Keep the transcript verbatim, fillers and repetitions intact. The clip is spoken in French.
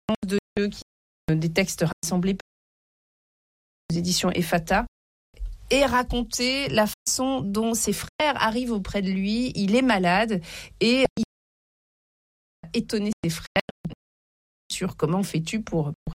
de Dieu, qui des textes rassemblés aux éditions Ephata, et raconter la façon dont ses frères arrivent auprès de lui. Il est malade et il a étonné ses frères sur comment fais-tu pour, pour